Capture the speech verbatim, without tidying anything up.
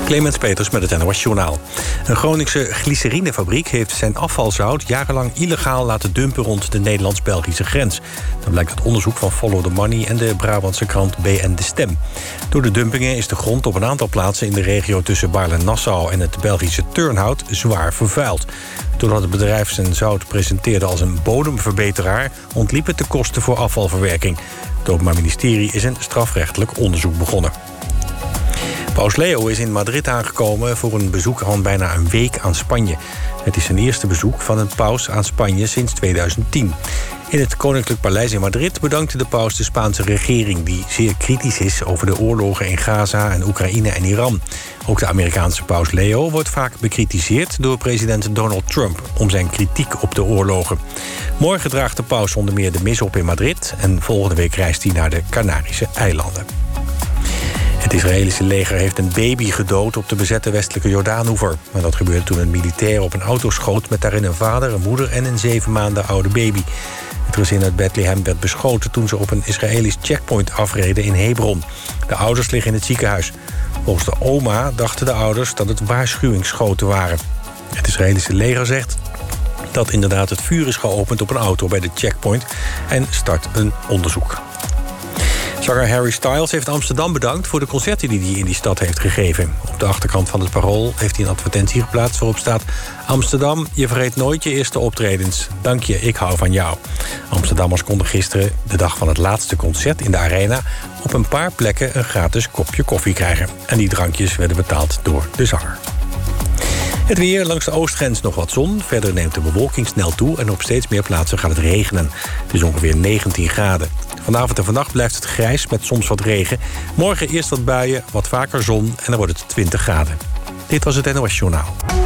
Clemens Peters met het N O S-journaal. Een Groningse glycerinefabriek heeft zijn afvalzout jarenlang illegaal laten dumpen rond de Nederlands-Belgische grens. Dat blijkt uit onderzoek van Follow the Money en de Brabantse krant B N De Stem. Door de dumpingen is de grond op een aantal plaatsen in de regio tussen Baarle en Nassau en het Belgische Turnhout zwaar vervuild. Doordat het bedrijf zijn zout presenteerde als een bodemverbeteraar, ontliep het de kosten voor afvalverwerking. Het Openbaar Ministerie is een strafrechtelijk onderzoek begonnen. Paus Leo is in Madrid aangekomen voor een bezoek van bijna een week aan Spanje. Het is zijn eerste bezoek van een paus aan Spanje sinds tweeduizend tien. In het Koninklijk Paleis in Madrid bedankte de paus de Spaanse regering, die zeer kritisch is over de oorlogen in Gaza en Oekraïne en Iran. Ook de Amerikaanse paus Leo wordt vaak bekritiseerd door president Donald Trump om zijn kritiek op de oorlogen. Morgen draagt de paus onder meer de mis op in Madrid en volgende week reist hij naar de Canarische eilanden. Het Israëlische leger heeft een baby gedood op de bezette westelijke Jordaanoever. Maar dat gebeurde toen een militair op een auto schoot met daarin een vader, een moeder en een zeven maanden oude baby. Het gezin uit Bethlehem werd beschoten toen ze op een Israëlisch checkpoint afreden in Hebron. De ouders liggen in het ziekenhuis. Volgens de oma dachten de ouders dat het waarschuwingsschoten waren. Het Israëlische leger zegt dat inderdaad het vuur is geopend op een auto bij de checkpoint en start een onderzoek. Zanger Harry Styles heeft Amsterdam bedankt voor de concerten die hij in die stad heeft gegeven. Op de achterkant van het Parool heeft hij een advertentie geplaatst waarop staat: Amsterdam, je vergeet nooit je eerste optredens. Dank je, ik hou van jou. Amsterdammers konden gisteren, de dag van het laatste concert in de Arena, op een paar plekken een gratis kopje koffie krijgen. En die drankjes werden betaald door de zanger. Het weer, langs de oostgrens nog wat zon. Verder neemt de bewolking snel toe en op steeds meer plaatsen gaat het regenen. Het is ongeveer negentien graden. Vanavond en vannacht blijft het grijs met soms wat regen. Morgen eerst wat buien, wat vaker zon en dan wordt het twintig graden. Dit was het N O S Journaal.